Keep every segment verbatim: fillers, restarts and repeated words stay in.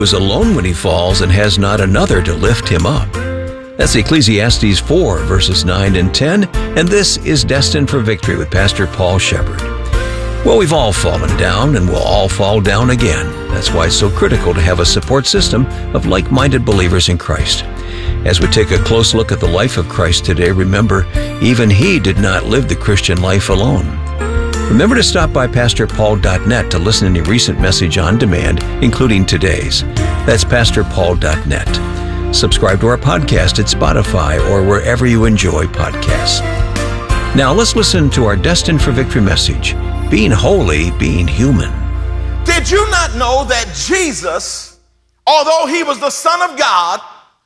is alone when he falls and has not another to lift him up. That's Ecclesiastes four, verses nine and ten, and this is Destined for Victory with Pastor Paul Shepherd. Well, we've all fallen down, and we'll all fall down again. That's why it's so critical to have a support system of like-minded believers in Christ. As we take a close look at the life of Christ today, remember, even he did not live the Christian life alone. Remember to stop by pastor paul dot net to listen to any recent message on demand, including today's. That's pastor paul dot net. Subscribe to our podcast at Spotify or wherever you enjoy podcasts. Now let's listen to our Destined for Victory message, Being Holy, Being Human. Did you not know that Jesus, although he was the Son of God,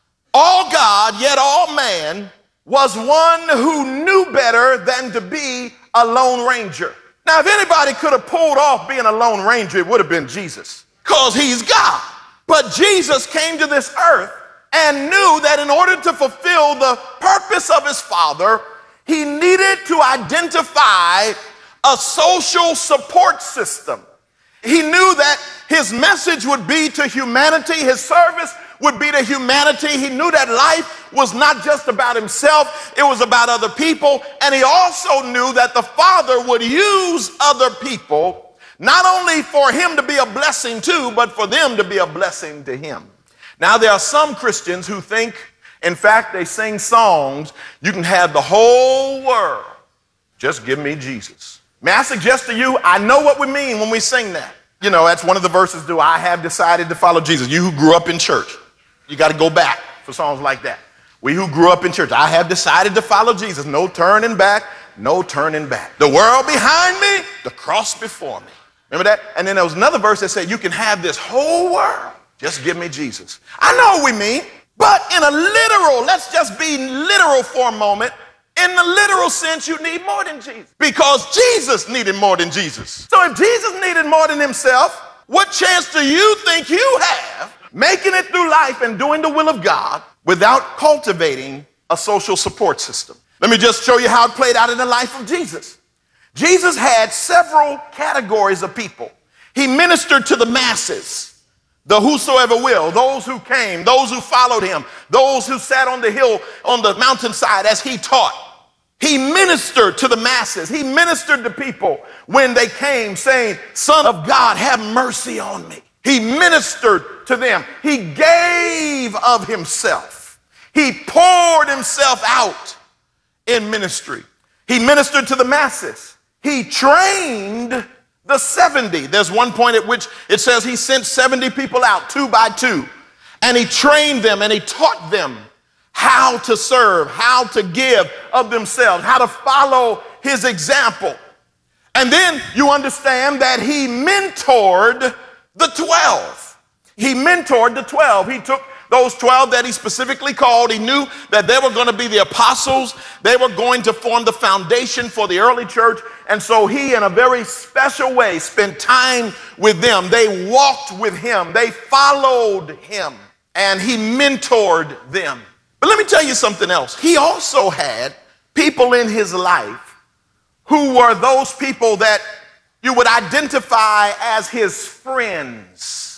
all God, yet all man, was one who knew better than to be a Lone Ranger? Now, if anybody could have pulled off being a Lone Ranger, it would have been Jesus, because he's God. But Jesus came to this earth and knew that in order to fulfill the purpose of his Father, he needed to identify a social support system. He knew that his message would be to humanity, his service would be to humanity. He knew that life was not just about himself, it was about other people. And he also knew that the Father would use other people, not only for him to be a blessing to, but for them to be a blessing to him. Now, there are some Christians who think, in fact, they sing songs, you can have the whole world, just give me Jesus. May I suggest to you, I know what we mean when we sing that. You know, that's one of the verses, do I have decided to follow Jesus? You who grew up in church, you got to go back for songs like that. We who grew up in church, I have decided to follow Jesus. No turning back, no turning back. The world behind me, the cross before me. Remember that? And then there was another verse that said, you can have this whole world, just give me Jesus. I know what we mean, but in a literal, let's just be literal for a moment. In the literal sense, you need more than Jesus, because Jesus needed more than Jesus. So if Jesus needed more than himself, what chance do you think you have making it through life and doing the will of God without cultivating a social support system? Let me just show you how it played out in the life of Jesus. Jesus had several categories of people. He ministered to the masses, the whosoever will, those who came, those who followed him, those who sat on the hill, on the mountainside as he taught. He ministered to the masses. He ministered to people when they came saying, Son of God, have mercy on me. He ministered to them. He gave of himself. He poured himself out in ministry. He ministered to the masses. He trained the seventy. There's one point at which it says he sent seventy people out, two by two, and he trained them and he taught them how to serve, how to give of themselves, how to follow his example. And then you understand that he mentored the twelve. He mentored the twelve. He took those twelve that he specifically called. He knew that they were going to be the apostles. They were going to form the foundation for the early church. And so he, in a very special way, spent time with them. They walked with him. They followed him. And he mentored them. But let me tell you something else. He also had people in his life who were those people that you would identify as his friends.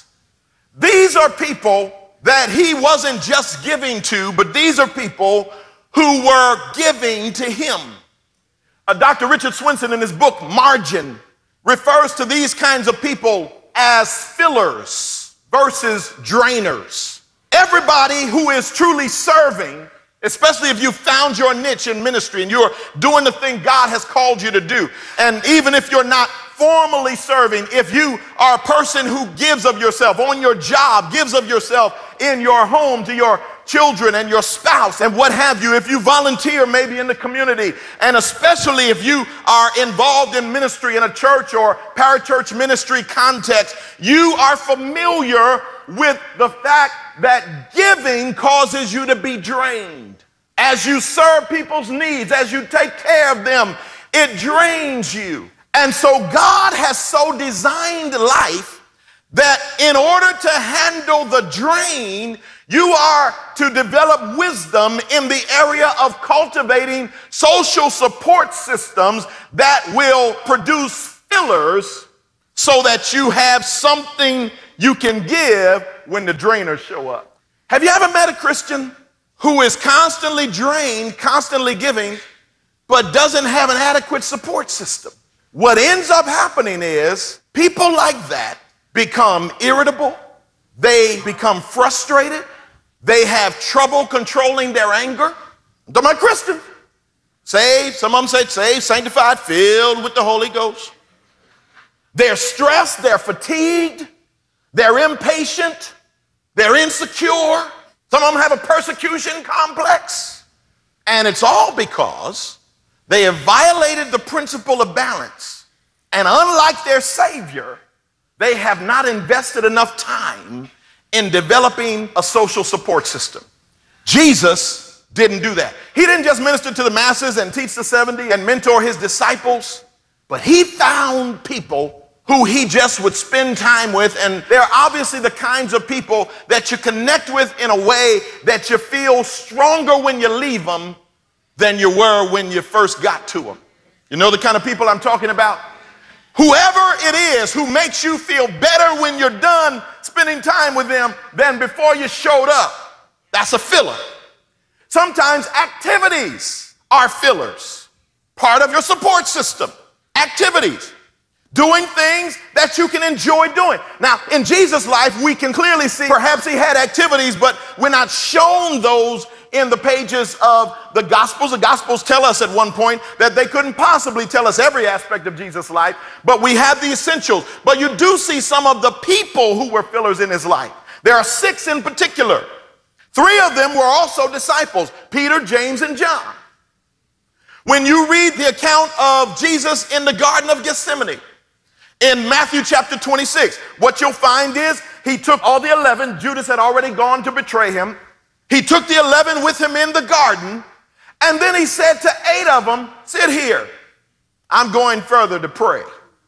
These are people that he wasn't just giving to, but these are people who were giving to him. Uh, Doctor Richard Swenson, in his book Margin, refers to these kinds of people as fillers versus drainers. Everybody who is truly serving, especially if you found your niche in ministry and you're doing the thing God has called you to do, and even if you're not formally serving, if you are a person who gives of yourself on your job, gives of yourself in your home to your children and your spouse and what have you, if you volunteer maybe in the community, and especially if you are involved in ministry in a church or parachurch ministry context, you are familiar with the fact that giving causes you to be drained. As you serve people's needs, as you take care of them, it drains you. And so God has so designed life that in order to handle the drain, you are to develop wisdom in the area of cultivating social support systems that will produce fillers so that you have something you can give when the drainers show up. Have you ever met a Christian who is constantly drained, constantly giving, but doesn't have an adequate support system? What ends up happening is people like that become irritable, they become frustrated, they have trouble controlling their anger. I'm talking about Christians. Saved, some of them say saved, sanctified, filled with the Holy Ghost. They're stressed, they're fatigued, they're impatient, they're insecure. Some of them have a persecution complex. And it's all because they have violated the principle of balance. And unlike their Savior, they have not invested enough time in developing a social support system. Jesus didn't do that. He didn't just minister to the masses and teach the seventy and mentor his disciples, but he found people who he just would spend time with, and they're obviously the kinds of people that you connect with in a way that you feel stronger when you leave them than you were when you first got to them. You know the kind of people I'm talking about? Whoever it is who makes you feel better when you're done spending time with them than before you showed up, that's a filler. Sometimes activities are fillers, part of your support system. Activities, doing things that you can enjoy doing. Now, in Jesus' life, we can clearly see perhaps he had activities, but we're not shown those in the pages of the Gospels. The Gospels tell us at one point that they couldn't possibly tell us every aspect of Jesus' life, but we have the essentials. But you do see some of the people who were fillers in his life. There are six in particular. Three of them were also disciples, Peter, James, and John. When you read the account of Jesus in the Garden of Gethsemane, in Matthew chapter twenty-six, what you'll find is he took all the eleven. Judas had already gone to betray him. He took the eleven with him in the garden, and then he said to eight of them, sit here, I'm going further to pray.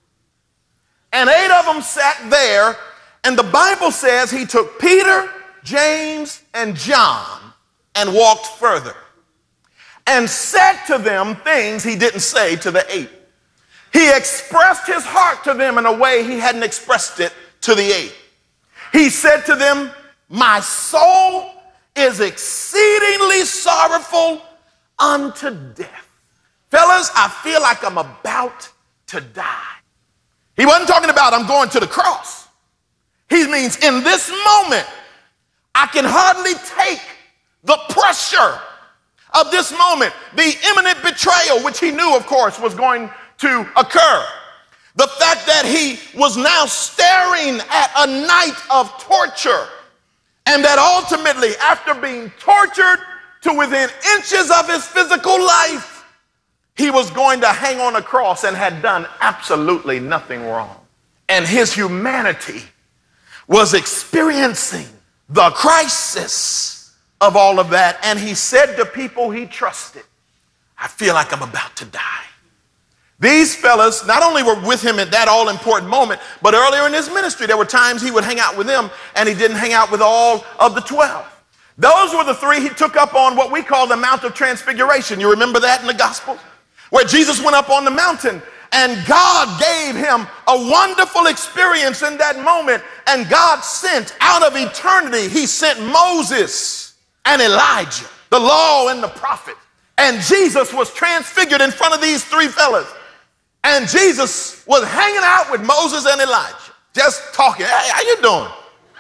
And eight of them sat there, and the Bible says he took Peter, James, and John and walked further and said to them things he didn't say to the eight. He expressed his heart to them in a way he hadn't expressed it to the eight. He said to them, my soul is exceedingly sorrowful unto death. Fellas, I feel like I'm about to die. He wasn't talking about I'm going to the cross. He means in this moment, I can hardly take the pressure of this moment, the imminent betrayal, which he knew, of course, was going to occur. The fact that he was now staring at a night of torture, and that ultimately, after being tortured to within inches of his physical life, he was going to hang on a cross and had done absolutely nothing wrong. And his humanity was experiencing the crisis of all of that. And he said to people he trusted, I feel like I'm about to die. These fellas not only were with him at that all-important moment, but earlier in his ministry, there were times he would hang out with them and he didn't hang out with all of the twelve. Those were the three he took up on what we call the Mount of Transfiguration. You remember that in the Gospels? Where Jesus went up on the mountain and God gave him a wonderful experience in that moment. And God sent out of eternity, he sent Moses and Elijah, the law and the prophet. And Jesus was transfigured in front of these three fellas. And Jesus was hanging out with Moses and Elijah, just talking. Hey, how you doing?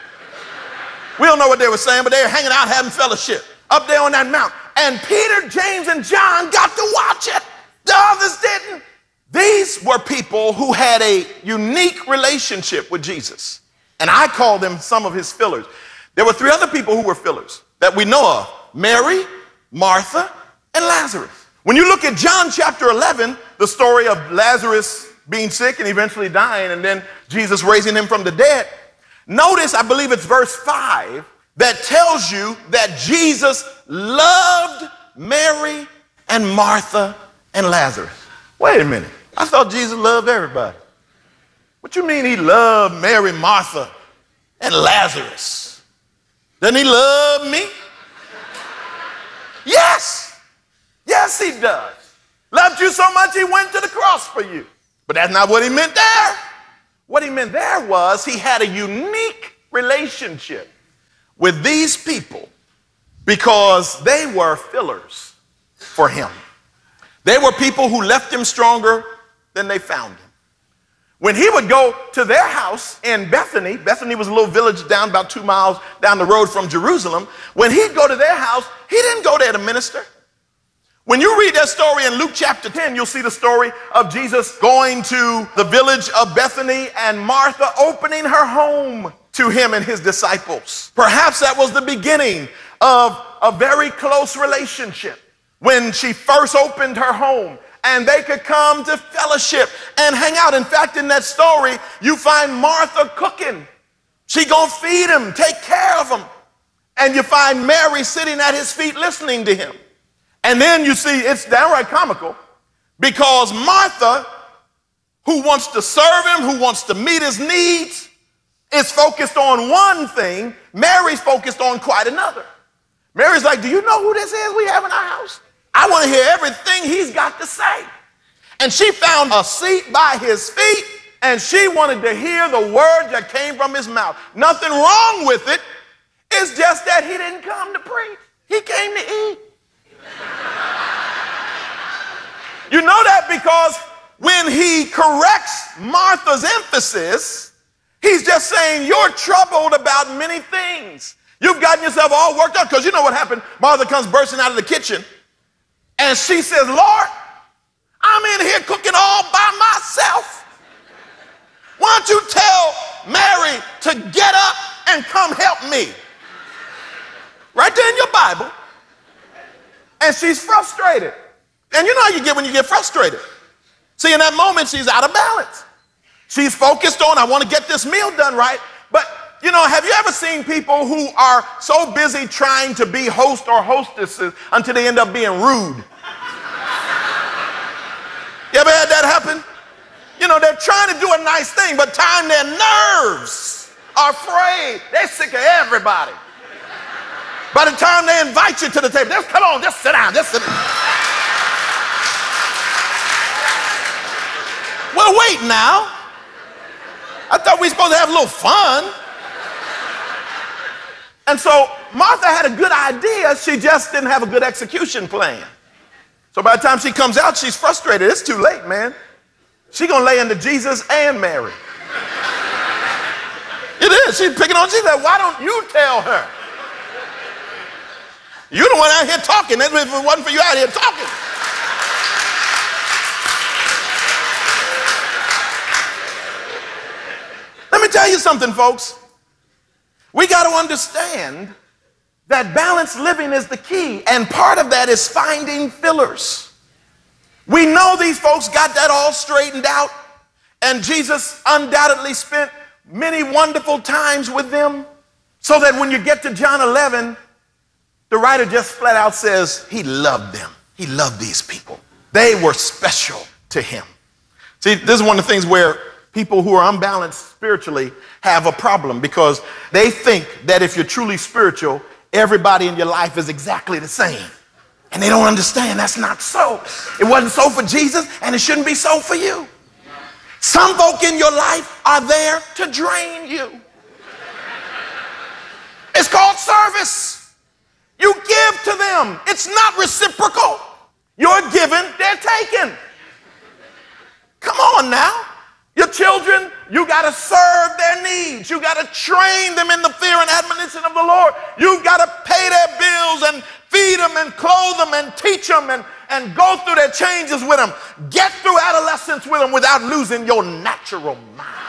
We don't know what they were saying, but they were hanging out, having fellowship up there on that mountain. And Peter, James, and John got to watch it. The others didn't. These were people who had a unique relationship with Jesus. And I call them some of his fillers. There were three other people who were fillers that we know of: Mary, Martha, and Lazarus. When you look at John chapter eleven, the story of Lazarus being sick and eventually dying, and then Jesus raising him from the dead, notice, I believe it's verse five, that tells you that Jesus loved Mary and Martha and Lazarus. Wait a minute. I thought Jesus loved everybody. What you mean he loved Mary, Martha, and Lazarus? Doesn't he love me? Yes. Yes, he does. Loved you so much he went to the cross for you. But that's not what he meant there. What he meant there was he had a unique relationship with these people because they were fillers for him. They were people who left him stronger than they found him. When he would go to their house in Bethany, Bethany was a little village down about two miles down the road from Jerusalem. When he'd go to their house, he didn't go there to minister. When you read that story in Luke chapter ten, you'll see the story of Jesus going to the village of Bethany and Martha opening her home to him and his disciples. Perhaps that was the beginning of a very close relationship when she first opened her home and they could come to fellowship and hang out. In fact, in that story, you find Martha cooking. She gonna feed him, take care of him. And you find Mary sitting at his feet listening to him. And then you see it's downright comical because Martha, who wants to serve him, who wants to meet his needs, is focused on one thing. Mary's focused on quite another. Mary's like, do you know who this is we have in our house? I want to hear everything he's got to say. And she found a seat by his feet, and she wanted to hear the words that came from his mouth. Nothing wrong with it. It's just that he didn't come to preach. He came to eat. You know that because when he corrects Martha's emphasis, he's just saying you're troubled about many things. You've gotten yourself all worked up because you know what happened. Martha comes bursting out of the kitchen and she says, Lord, I'm in here cooking all by myself. Why don't you tell Mary to get up and come help me? Right there in your Bible. And she's frustrated. And you know how you get when you get frustrated. See, in that moment, she's out of balance. She's focused on, I want to get this meal done right. But, you know, have you ever seen people who are so busy trying to be host or hostesses until they end up being rude? You ever had that happen? You know, they're trying to do a nice thing, but time their nerves are frayed. They're sick of everybody. By the time they invite you to the table, just come on, just sit down, just sit down. Well, wait now. I thought we were supposed to have a little fun. And so Martha had a good idea, she just didn't have a good execution plan. So by the time she comes out, she's frustrated. It's too late, man. She's gonna lay into Jesus and Mary. It is, she's picking on Jesus. Why don't you tell her? You're the one out here talking. If it wasn't for you out here talking. Let me tell you something, folks. We got to understand that balanced living is the key, and part of that is finding fillers. We know these folks got that all straightened out, and Jesus undoubtedly spent many wonderful times with them, so that when you get to John eleven, the writer just flat out says he loved them. He loved these people. They were special to him. See, this is one of the things where people who are unbalanced spiritually have a problem, because they think that if you're truly spiritual, everybody in your life is exactly the same. And they don't understand that's not so. It wasn't so for Jesus, and it shouldn't be so for you. Some folk in your life are there to drain you. It's called service. You give to them. It's not reciprocal. You're given, they're taken. Come on now. Your children, you got to serve their needs. You got to train them in the fear and admonition of the Lord. You've got to pay their bills and feed them and clothe them and teach them and, and go through their changes with them. Get through adolescence with them without losing your natural mind.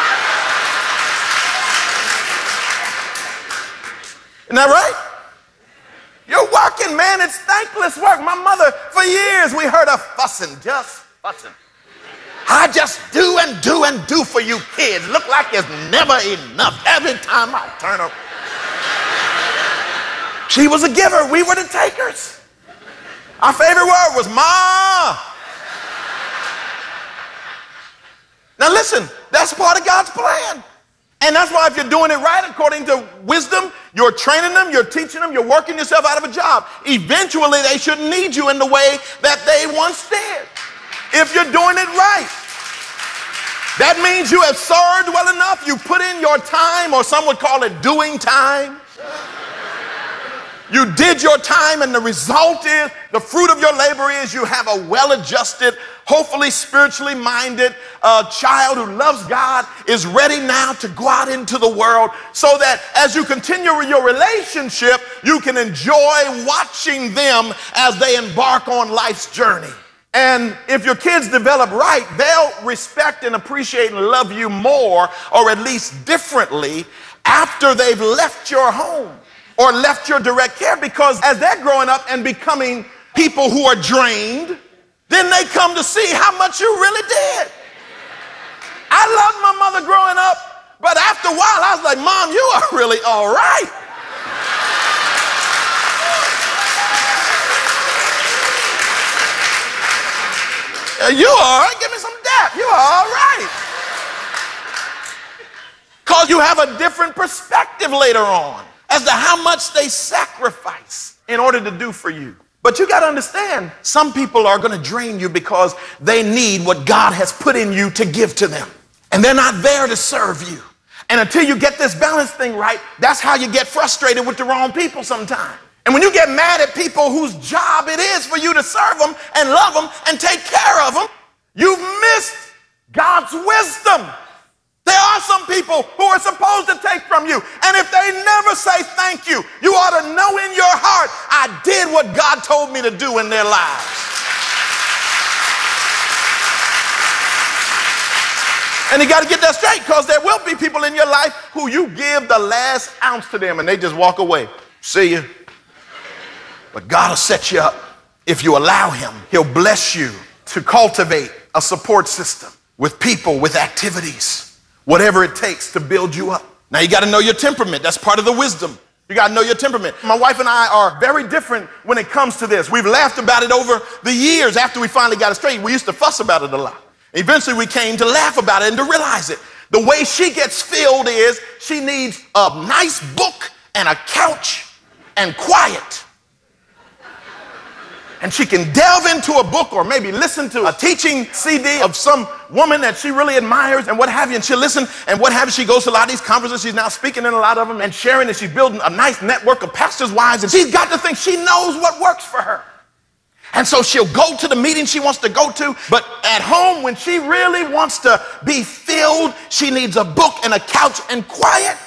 Isn't that right? You're working, man. It's thankless work. My mother, for years, we heard her fussing, just fussing. I just do and do and do for you kids. Look like it's never enough every time I turn up. She was a giver. We were the takers. Our favorite word was Ma. Now listen, that's part of God's plan. And that's why if you're doing it right, according to wisdom, you're training them, you're teaching them, you're working yourself out of a job. Eventually, they shouldn't need you in the way that they once did. If you're doing it right. That means you have served well enough. You put in your time, or some would call it doing time. You did your time, and the result is, the fruit of your labor is you have a well-adjusted, hopefully spiritually minded uh, child who loves God, is ready now to go out into the world, so that as you continue your relationship, you can enjoy watching them as they embark on life's journey. And if your kids develop right, they'll respect and appreciate and love you more, or at least differently, after they've left your home or left your direct care, because as they're growing up and becoming people who are drained, then they come to see how much you really did. I loved my mother growing up, but after a while I was like, Mom, you are really all right. You all right? Give me some dap. You are all right. Because you have a different perspective later on as to how much they sacrifice in order to do for you. But you got to understand, some people are going to drain you because they need what God has put in you to give to them. And they're not there to serve you. And until you get this balance thing right, that's how you get frustrated with the wrong people sometimes. And when you get mad at people whose job it is for you to serve them and love them and take care of them, you've missed God's wisdom. There are some people who are supposed to take from you. And if they never say thank you, you ought to know in your heart, I did what God told me to do in their lives. And you got to get that straight, because there will be people in your life who you give the last ounce to them and they just walk away. See you. But God will set you up. If you allow him, he'll bless you to cultivate a support system with people, with activities, whatever it takes to build you up. Now you got to know your temperament. That's part of the wisdom. You got to know your temperament. My wife and I are very different when it comes to this. We've laughed about it over the years after we finally got it straight. We used to fuss about it a lot. Eventually we came to laugh about it and to realize it. The way she gets filled is she needs a nice book and a couch and quiet. And she can delve into a book or maybe listen to a teaching C D of some woman that she really admires and what have you. And she'll listen and what have you. She goes to a lot of these conferences. She's now speaking in a lot of them and sharing, and she's building a nice network of pastors' wives. And she's got to think she knows what works for her. And so she'll go to the meeting she wants to go to. But at home, when she really wants to be filled, she needs a book and a couch and quiet.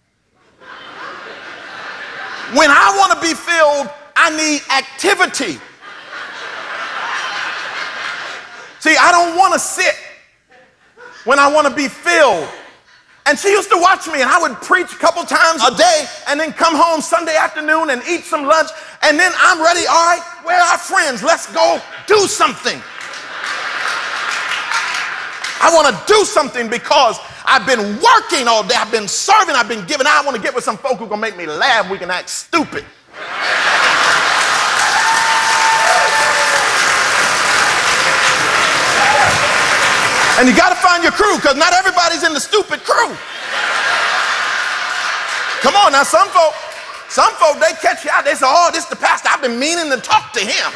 When I want to be filled, I need activity. See, I don't want to sit when I want to be filled. And she used to watch me, and I would preach a couple times a day and then come home Sunday afternoon and eat some lunch. And then I'm ready. All right, where are our friends? Let's go do something. I want to do something because I've been working all day. I've been serving. I've been giving. I want to get with some folk who are going to make me laugh. We can act stupid. And you got to find your crew, because not everybody's in the stupid crew. Come on now, some folk, some folk, they catch you out. They say, oh, this is the pastor. I've been meaning to talk to him.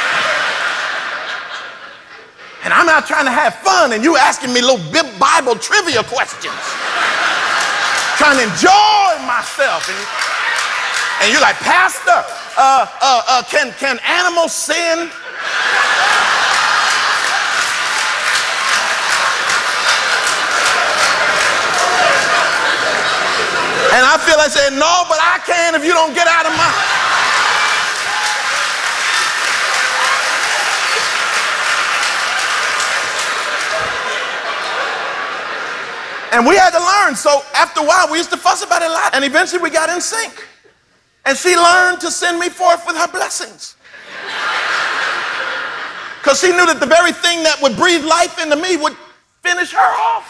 And I'm out trying to have fun, and you asking me little Bible trivia questions. Trying to enjoy myself. And, you, and you're like, Pastor, uh, uh, uh, can, can animals sin? And I feel like saying, no, but I can if you don't get out of my... And we had to learn. So after a while, we used to fuss about it a lot. And eventually we got in sync. And she learned to send me forth with her blessings. Because she knew that the very thing that would breathe life into me would finish her off.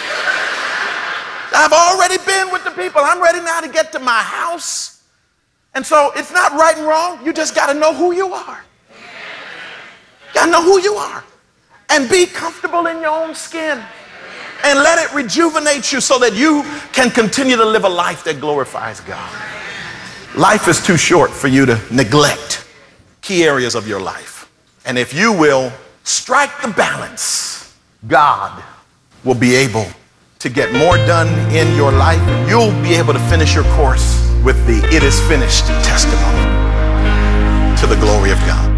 I've already been with the people. I'm ready now to get to my house. And so it's not right and wrong. You just got to know who you are. You got to know who you are. And be comfortable in your own skin. And let it rejuvenate you so that you can continue to live a life that glorifies God. Life is too short for you to neglect key areas of your life. And if you will strike the balance, God will be able to get more done in your life. You'll be able to finish your course with the "it is finished" testimony to the glory of God.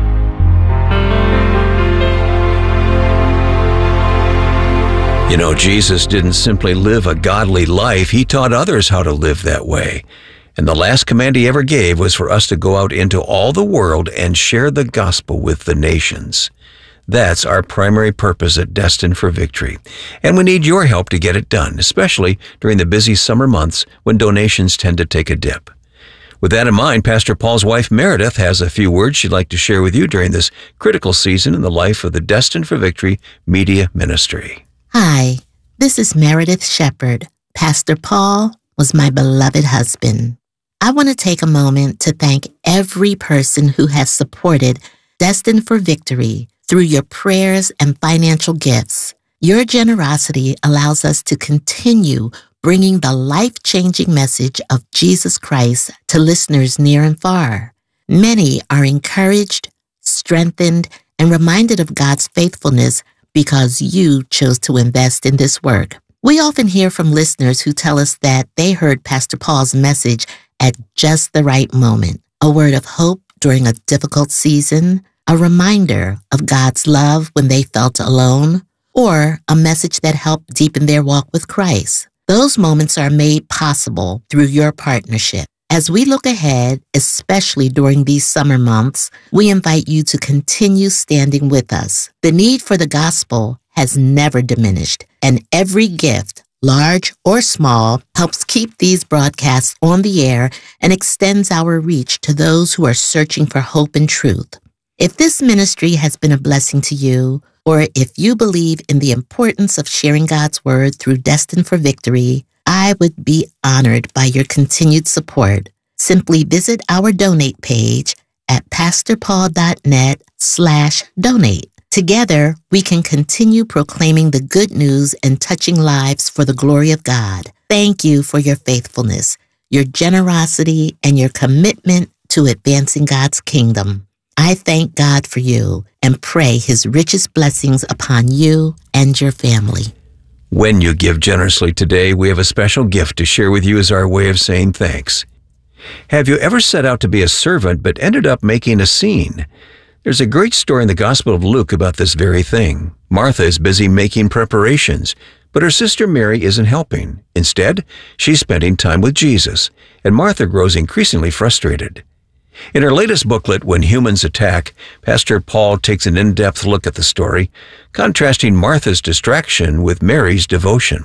You know, Jesus didn't simply live a godly life. He taught others how to live that way. And the last command he ever gave was for us to go out into all the world and share the gospel with the nations. That's our primary purpose at Destined for Victory. And we need your help to get it done, especially during the busy summer months when donations tend to take a dip. With that in mind, Pastor Paul's wife, Meredith, has a few words she'd like to share with you during this critical season in the life of the Destined for Victory Media Ministry. Hi, this is Meredith Shepard. Pastor Paul was my beloved husband. I want to take a moment to thank every person who has supported Destined for Victory through your prayers and financial gifts. Your generosity allows us to continue bringing the life-changing message of Jesus Christ to listeners near and far. Many are encouraged, strengthened, and reminded of God's faithfulness because you chose to invest in this work. We often hear from listeners who tell us that they heard Pastor Paul's message at just the right moment, a word of hope during a difficult season, a reminder of God's love when they felt alone, or a message that helped deepen their walk with Christ. Those moments are made possible through your partnership. As we look ahead, especially during these summer months, we invite you to continue standing with us. The need for the gospel has never diminished, and every gift, large or small, helps keep these broadcasts on the air and extends our reach to those who are searching for hope and truth. If this ministry has been a blessing to you, or if you believe in the importance of sharing God's word through Destined for Victory, I would be honored by your continued support. Simply visit our donate page at pastorpaul.net slash donate. Together, we can continue proclaiming the good news and touching lives for the glory of God. Thank you for your faithfulness, your generosity, and your commitment to advancing God's kingdom. I thank God for you and pray His richest blessings upon you and your family. When you give generously today, we have a special gift to share with you as our way of saying thanks. Have you ever set out to be a servant but ended up making a scene? There's a great story in the Gospel of Luke about this very thing. Martha is busy making preparations, but her sister Mary isn't helping. Instead, she's spending time with Jesus, and Martha grows increasingly frustrated. In her latest booklet, When Humans Attack, Pastor Paul takes an in-depth look at the story, contrasting Martha's distraction with Mary's devotion.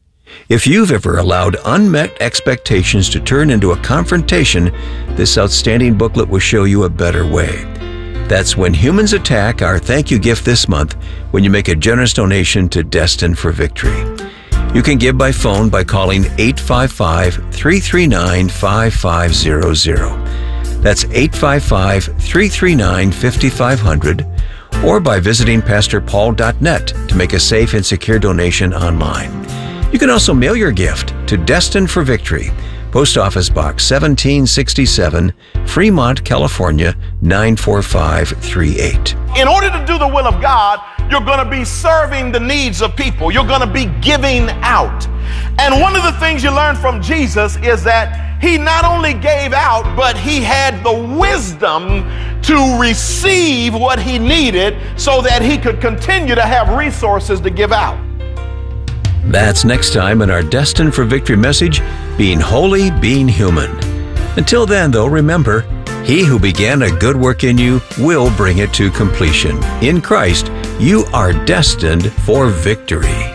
If you've ever allowed unmet expectations to turn into a confrontation, this outstanding booklet will show you a better way. That's When Humans Attack, our thank you gift this month, when you make a generous donation to Destined for Victory. You can give by phone by calling eight five five, three three nine, five five zero zero. That's eight five five, three three nine, five five zero zero, or by visiting pastor paul dot net to make a safe and secure donation online. You can also mail your gift to Destined for Victory, Post Office Box seventeen sixty-seven, Fremont, California, nine four five three eight. In order to do the will of God, you're going to be serving the needs of people. You're going to be giving out. And one of the things you learn from Jesus is that He not only gave out, but He had the wisdom to receive what He needed so that He could continue to have resources to give out. That's next time in our Destined for Victory message, Being Holy, Being Human. Until then, though, remember, He who began a good work in you will bring it to completion. In Christ, you are destined for victory.